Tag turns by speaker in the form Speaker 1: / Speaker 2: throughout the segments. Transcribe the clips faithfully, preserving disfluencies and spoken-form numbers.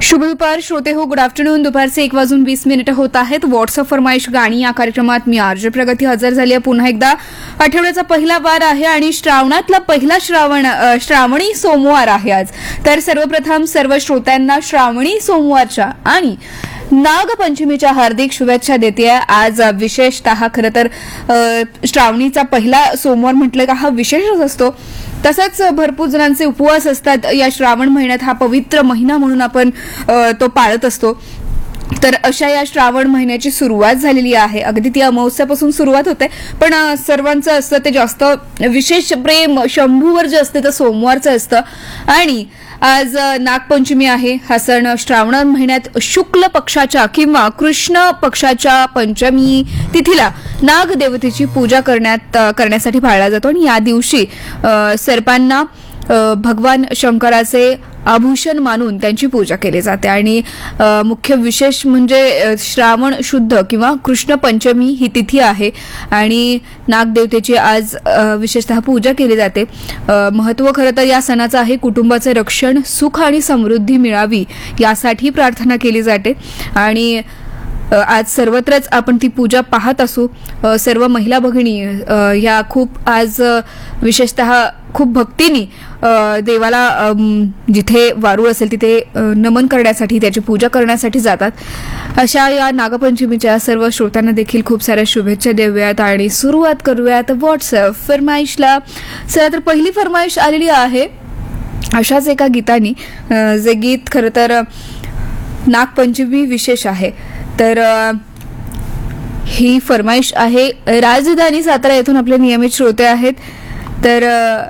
Speaker 1: शुभ दुपार श्रोते हो, गुड आफ्टरनून. दुपारचे एक वाजून वीस मिनिटं होत आहेत. व्हॉट्सअप फरमाईश गाणी या कार्यक्रमात मी आरजे प्रगती हजर झाली आहे. पुन्हा एकदा आठवड्याचा पहिला वार आहे आणि श्रावणातला पहिला श्रावण अ, श्रावणी सोमवार आहे आज. तर सर्वप्रथम सर्व श्रोत्यांना श्रावणी सोमवारच्या आणि नागपंचमीच्या हार्दिक शुभेच्छा देते. आज विशेषतः खरं तर अ, श्रावणीचा पहिला सोमवार म्हटलं का हा विशेषच असतो. तसंच भरपूर जणांचे उपवास असतात या श्रावण महिन्यात. हा पवित्र महिना म्हणून आपण अ, तो पाळत असतो. तर अशा या श्रावण महिन्याची सुरुवात झालेली आहे. अगदी ती अमावस्यापासून सुरुवात होते, पण अ, सर्वांचं असतं ते जास्त विशेष प्रेम शंभूवर जे असते ते सोमवारचं असतं. आणि आज अ, नागपंचमी आहे. हा सण श्रावण महिन्यात शुक्ल पक्षाच्या किंवा कृष्ण पक्षाच्या पंचमी तिथीला नाग देवतेची पूजा करण्यात अ, करण्यासाठी पाळला जातो. आणि या दिवशी अ, सर्पांना अ, भगवान शंकराचे आभूषण मानून त्यांची पूजा केली जाते. आणि अ, मुख्य विशेष म्हणजे अ, श्रावण शुद्ध किंवा कृष्ण पंचमी ही तिथी आहे आणि नागदेवतेची आज अ, विशेषतः पूजा केली जाते. अ, महत्त्व खरं तर या सणाचं आहे कुटुंबाचे रक्षण, सुख आणि समृद्धी मिळावी यासाठी प्रार्थना केली जाते. आणि अ, आज सर्वत्रच आपण ती पूजा पाहत असू. अ, सर्व महिला भगिनी अ, ह्या खूप आज अ, विशेषतः खूप भक्तीने अ, देवाला अम, जिथे वारूळ असेल तिथे अ, नमन करण्यासाठी त्याची पूजा करण्यासाठी जातात. अशा या नागपंचमीच्या सर्व श्रोत्यांना देखील खूप साऱ्या शुभेच्छा देऊयात आणि सुरुवात करूयात व्हॉट्सअप फरमाईशला. चला तर पहिली फरमाईश आलेली आहे अशाच एका गीतानी, अ, जे गीत खरं तर नागपंचमी विशेष आहे. तर अ, ही फरमाईश आहे राजधानी सातारा येथून आपले नियमित श्रोते आहेत. तर अ,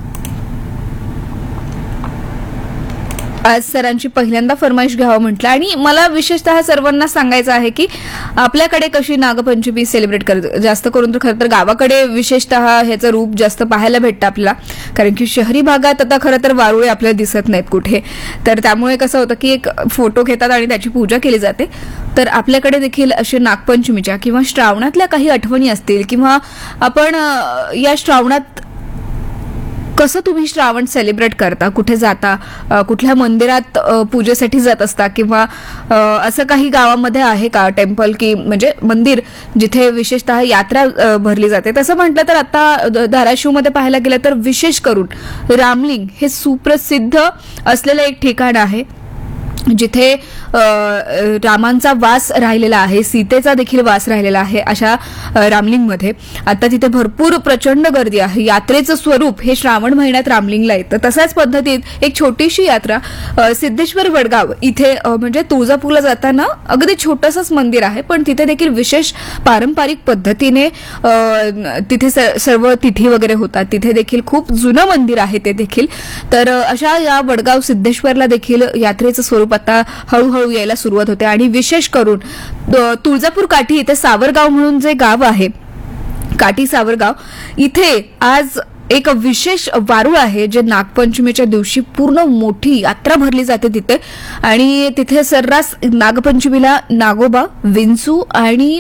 Speaker 1: आज सरांची पहिल्यांदा फरमाईश घ्यावं म्हटलं आणि मला विशेषतः सर्वांना सांगायचं आहे की आपल्याकडे कशी नागपंचमी सेलिब्रेट करत, जास्त करून तर खरं तर गावाकडे विशेषतः ह्याचं रूप जास्त पाहायला भेटतं आपल्याला. कारण की शहरी भागात आता खरं तर वारुळे आपल्याला दिसत नाहीत कुठे. तर त्यामुळे कसं होतं की एक फोटो घेतात आणि त्याची पूजा केली जाते. तर आपल्याकडे देखील असे नागपंचमीच्या किंवा श्रावणातल्या काही आठवणी असतील किंवा आपण अ, या श्रावणात कसं तुम्ही श्रावण सेलिब्रेट करता, कुठे जाता, अ, कुठल्या मंदिरात अ, पूजेसाठी जात असता किंवा अ, असं काही गावामध्ये आहे का टेम्पल की म्हणजे मंदिर जिथे विशेषतः यात्रा अ, भरली जाते. तसं म्हटलं तर आता ध- धाराशिवमध्ये पाहायला गेलं तर विशेष करून रामलिंग हे सुप्रसिद्ध असलेलं एक ठिकाण आहे जिथे अ, रामांचा वास राहिलेला आहे, सीतेचा देखील वास राहिलेला आहे. अशा अ, रामलिंगमध्ये आता तिथे भरपूर प्रचंड गर्दी आहे. यात्रेचं स्वरूप हे श्रावण महिन्यात रामलिंगला येतं. तशाच पद्धतीत एक छोटीशी यात्रा अ, सिद्धेश्वर वडगाव इथे अ, म्हणजे तुळजापूरला जाताना अगदी छोटंसंच मंदिर आहे, पण तिथे देखील विशेष पारंपरिक पद्धतीने अ, तिथे स- सर्व तिथी वगैरे होतात. तिथे देखील खूप जुनं मंदिर आहे ते देखील. तर अ, अशा या वडगाव सिद्धेश्वरला देखील यात्रेचं स्वरूप आता हळूहळू यायला सुरुवात होते. आणि विशेष करून अ, तुळजापूर काठी इथे सावरगाव म्हणून जे गाव आहे, काठी सावरगाव, इथे आज एक विशेष वारूळ आहे जे नागपंचमीच्या दिवशी पूर्ण मोठी यात्रा भरली जाते तिथे. आणि तिथे सर्रास नागपंचमीला नागोबा, विंचू आणि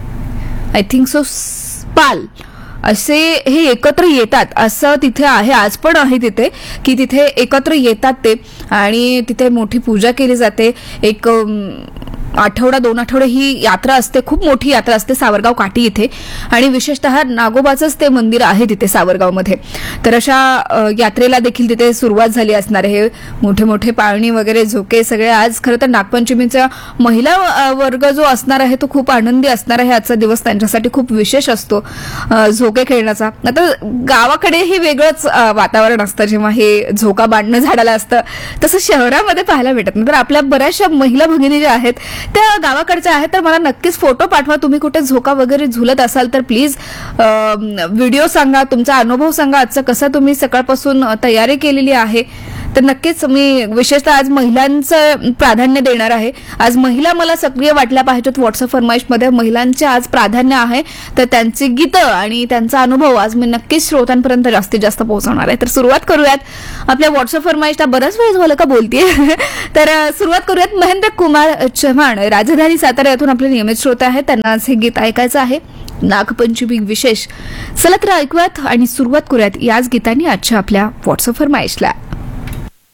Speaker 1: आय थिंक सो पाल असे हे एकत्र येतात असं तिथे आहे. आज पण आहे तिथे की तिथे एकत्र येतात ते आणि तिथे मोठी पूजा केली जाते. एक अम, आठवडा दोन आठवडे ही यात्रा असते, खूप मोठी यात्रा असते सावरगाव काठी इथे. आणि विशेषतः नागोबाचंच ते मंदिर आहे तिथे सावरगावमध्ये. तर अशा अ, यात्रेला देखील तिथे सुरुवात झाली असणार आहे. मोठे मोठे पाळणी वगैरे झोके सगळे आज खरं तर नागपंचमीचा महिला अ, वर्ग जो असणार आहे तो खूप आनंदी असणार आहे. आजचा दिवस त्यांच्यासाठी खूप विशेष असतो अ, झोके खेळण्याचा. आता गावाकडे हे वेगळंच अ, वातावरण असतं जेव्हा हे झोका बांधणं झाडाला असतं, तसं शहरामध्ये पाहायला भेटत नाही. तर आपल्या बऱ्याचशा महिला भगिनी ज्या आहेत त्या गावाकडच्या आहेत. तर मला नक्कीच फोटो पाठवा. तुम्ही कुठे झोका वगैरे झुलत असाल तर प्लीज व्हिडिओ सांगा, तुमचा अनुभव सांगा. आजचं कसं तुम्ही सकाळपासून तयारी केलेली आहे. तर नक्कीच मी विशेषतः आज महिलांचं प्राधान्य देणार आहे. आज महिला मला सक्रिय वाटल्या पाहिजेत व्हॉट्सअप फरमाईशमध्ये. महिलांचे आज प्राधान्य आहे. तर त्यांची गीतं आणि त्यांचा अनुभव आज मी नक्कीच श्रोतांपर्यंत जास्तीत जास्त पोहोचवणार आहे. तर सुरुवात करूयात आपल्या व्हॉट्सअप फरमाईशला. बराच वेळ झालं का बोलतीये. तर अ, सुरुवात करूयात. महेंद्र कुमार चव्हाण राजधानी सातारा येथून आपले नियमित श्रोते आहेत. त्यांना आज हे गीत ऐकायचं आहे नागपंचमी विशेष. चला तर ऐकूयात आणि सुरुवात करूयात याच गीतांनी आजच्या आपल्या व्हॉट्सअप फरमाईशला.